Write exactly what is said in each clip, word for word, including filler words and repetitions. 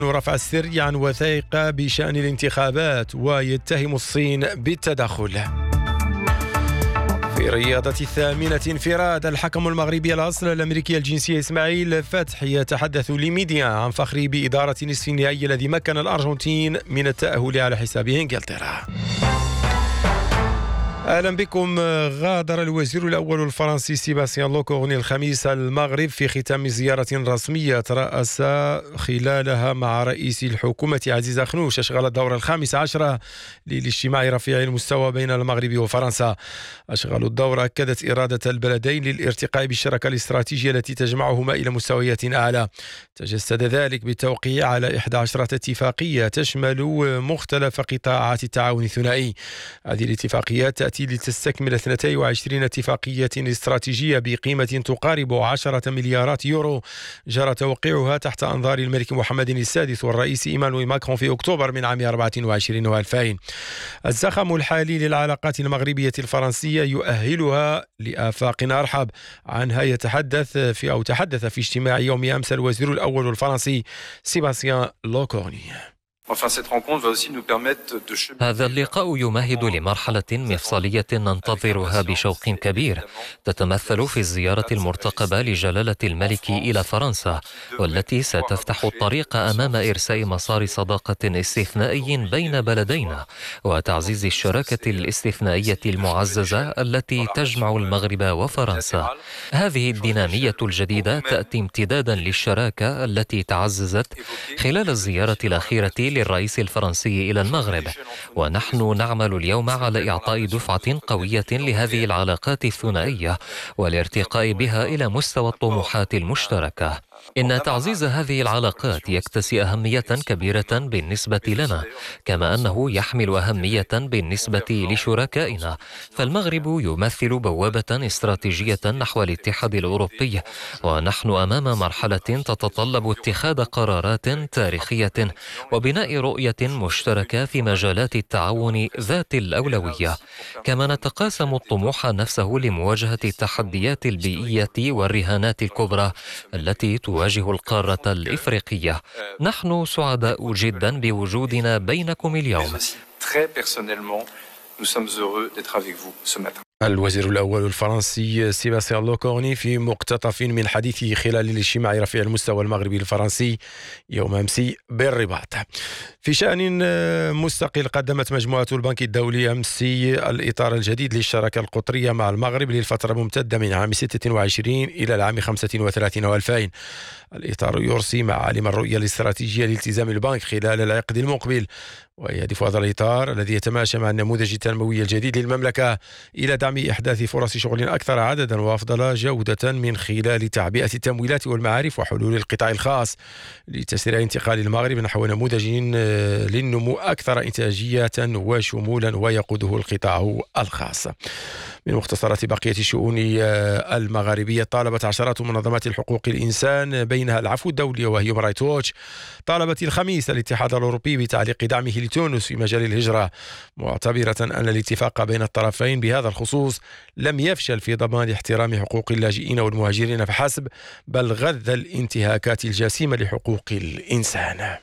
رفع السري عن وثائق بشأن الانتخابات ويتهم الصين بالتدخل. في الرياضة الثامنة انفراد الحكم المغربي الأصل الأمريكي الجنسية إسماعيل فتح يتحدث لميديا عن فخره بإدارة نصف النهائي الذي مكن الأرجنتين من التأهل على حساب إنجلترا. أهلا بكم. غادر الوزير الأول الفرنسي سيباستيان لوكورني الخميس المغرب في ختام زيارة رسمية ترأس خلالها مع رئيس الحكومة عزيز أخنوش أشغل الدور الخامس عشر للاجتماع رفيع المستوى بين المغرب وفرنسا. أشغال الدور أكدت إرادة البلدين للارتقاء بالشراكة الاستراتيجية التي تجمعهما إلى مستويات أعلى. تجسد ذلك بالتوقيع على إحدى عشرة اتفاقية تشمل مختلف قطاعات التعاون الثنائي. هذه الاتفاقيات تأتي لتستكمل اثنتين وعشرين اتفاقية استراتيجية بقيمة تقارب عشرة مليارات يورو جرى توقيعها تحت أنظار الملك محمد السادس والرئيس إيمانويل ماكرون في أكتوبر من عام أربعة وعشرين وألفين. الزخم الحالي للعلاقات المغربية الفرنسية يؤهلها لآفاق أرحب. عنها يتحدث في أو تحدث في اجتماع يوم أمس الوزير الأول الفرنسي سيباستيان لوكورني. هذا اللقاء يمهد لمرحلة مفصلية ننتظرها بشوق كبير، تتمثل في الزيارة المرتقبة لجلالة الملك إلى فرنسا، والتي ستفتح الطريق أمام إرساء مسار صداقة استثنائي بين بلدينا وتعزيز الشراكة الاستثنائية المعززة التي تجمع المغرب وفرنسا. هذه الدينامية الجديدة تأتي امتدادا للشراكة التي تعززت خلال الزيارة الأخيرة للرئيس الفرنسي إلى المغرب، ونحن نعمل اليوم على إعطاء دفعة قوية لهذه العلاقات الثنائية والارتقاء بها إلى مستوى الطموحات المشتركة. إن تعزيز هذه العلاقات يكتسي أهمية كبيرة بالنسبة لنا، كما أنه يحمل أهمية بالنسبة لشركائنا، فالمغرب يمثل بوابة استراتيجية نحو الاتحاد الأوروبي، ونحن أمام مرحلة تتطلب اتخاذ قرارات تاريخية وبناء رؤية مشتركة في مجالات التعاون ذات الأولوية. كما نتقاسم الطموح نفسه لمواجهة التحديات البيئية والرهانات الكبرى التي تواجه القارة الإفريقية. نحن سعداء جدا بوجودنا بينكم اليوم. الوزير الأول الفرنسي سيباستيان لوكورني في مقتطف من حديثه خلال الاجتماع رفيع المستوى المغربي الفرنسي يوم أمس بالرباط. في شأن مستقل، قدمت مجموعة البنك الدولي أمس الإطار الجديد للشراكة القطرية مع المغرب للفترة الممتدة من عام ستة وعشرين إلى العام خمسة وثلاثين وألفين. الإطار يرسي معالم الرؤية الاستراتيجية لالتزام البنك خلال العقد المقبل، ويهدف هذا الإطار الذي يتماشى مع النموذج التنموي الجديد للمملكة إلى دعم إحداث فرص شغل أكثر عددا وأفضل جودة من خلال تعبئة التمويلات والمعارف وحلول القطاع الخاص لتسريع انتقال المغرب نحو نموذج للنمو أكثر إنتاجية وشمولا ويقوده القطاع الخاص. من مختصرات بقية الشؤون المغاربية، طالبت عشرات منظمات الحقوق الإنسان بينها العفو الدولي وهيومن رايتس ووتش طالبت الخميس الاتحاد الأوروبي بتعليق دعمه لتونس في مجال الهجرة، معتبرة أن الاتفاق بين الطرفين بهذا الخصوص لم يفشل في ضمان احترام حقوق اللاجئين والمهاجرين فحسب، بل غذى الانتهاكات الجسيمة لحقوق الإنسان.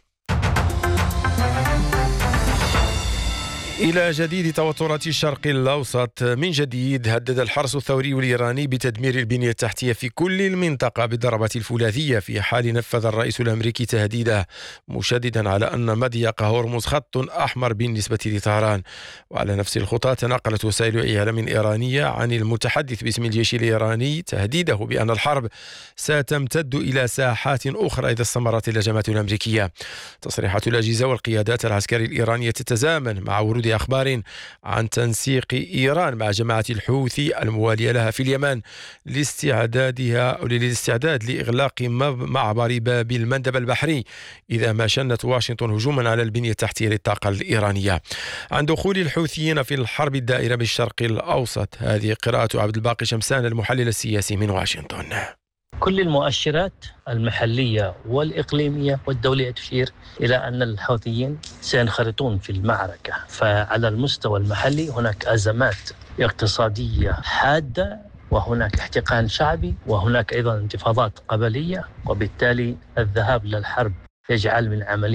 إلى جديد توترات الشرق الأوسط. من جديد هدد الحرس الثوري الإيراني بتدمير البنية التحتية في كل المنطقة بالضربات الفولاذية في حال نفذ الرئيس الأمريكي تهديده، مشددا على أن مضيق هرمز خط أحمر بالنسبة لطهران. وعلى نفس الخطى تناقلت وسائل إعلام إيرانية عن المتحدث باسم الجيش الإيراني تهديده بأن الحرب ستمتد إلى ساحات أخرى إذا استمرت الهجمات الأمريكية. تصريحات الأجهزة والقيادات العسكرية الإيرانية تتزامن مع ورود أخبار عن تنسيق إيران مع جماعة الحوثي الموالية لها في اليمن لاستعدادها أو للاستعداد لإغلاق معبر باب المندب البحري إذا ما شنت واشنطن هجوما على البنية التحتية للطاقة الإيرانية. عن دخول الحوثيين في الحرب الدائرة بالشرق الأوسط، هذه قراءة عبد الباقي شمسان المحلل السياسي من واشنطن. كل المؤشرات المحلية والإقليمية والدولية تشير إلى أن الحوثيين سينخرطون في المعركة. فعلى المستوى المحلي هناك أزمات اقتصادية حادة، وهناك احتقان شعبي، وهناك أيضا انتفاضات قبلية، وبالتالي الذهاب للحرب يجعل من عملية